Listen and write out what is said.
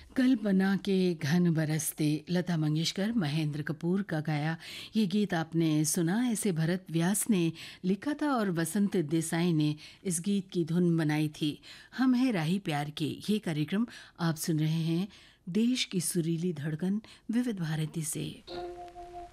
कल्पना के घन बरसते, लता मंगेशकर, महेंद्र कपूर का गाया ये गीत आपने सुना। इसे भरत व्यास ने लिखा था और वसंत देसाई ने इस गीत की धुन बनाई थी। हम हैं राही प्यार के, ये कार्यक्रम आप सुन रहे हैं देश की सुरीली धड़कन विविध भारती से।